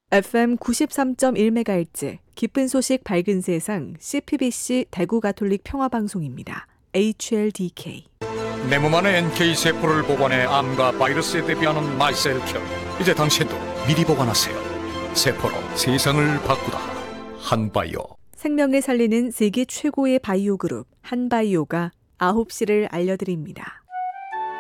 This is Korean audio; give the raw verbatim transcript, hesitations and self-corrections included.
에프엠 구십삼 점 일 메가헤르츠 기쁜 소식 밝은 세상 씨피비씨 대구 가톨릭 평화방송입니다. 에이치엘디케이 내 몸 안에 엔케이세포를 보관해 암과 바이러스에 대비하는 마이셀큐. 이제 당신도 미리 보관하세요. 세포로 세상을 바꾸다. 한바이오. 생명을 살리는 세계 최고의 바이오 그룹 한바이오가 아홉 시를 알려드립니다.